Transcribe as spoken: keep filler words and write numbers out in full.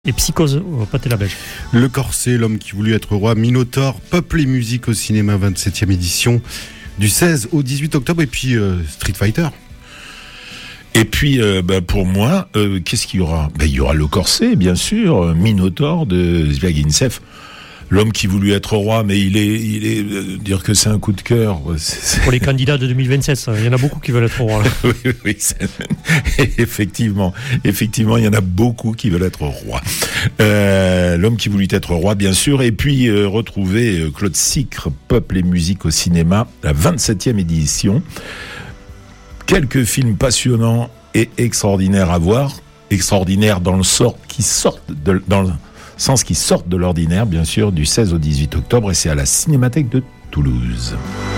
Et Psychose au Pâté la Belge. Le Corset, l'homme qui voulut être roi, Minotaure, Peuple et musique au cinéma, vingt-septième édition, du seize au dix-huit octobre, et puis euh, Street Fighter. Et puis, euh, bah, pour moi, euh, qu'est-ce qu'il y aura ? bah, Il y aura Le Corset, bien sûr, Minotaure de Zviagintsev. L'homme qui voulut être roi, mais il est, il est euh, dire que c'est un coup de cœur. C'est, c'est... Pour les candidats de deux mille vingt-sept, il y en a beaucoup qui veulent être roi. Là. oui, oui, c'est... effectivement, effectivement, il y en a beaucoup qui veulent être roi. Euh, l'homme qui voulut être roi, bien sûr, et puis euh, retrouver Claude Sicre, Peuple et musique au cinéma, la vingt-septième édition. Quelques films passionnants et extraordinaires à voir, extraordinaires dans le sort qui sortent de, dans le sens qui sortent de l'ordinaire, bien sûr, du seize au dix-huit octobre, et c'est à la Cinémathèque de Toulouse.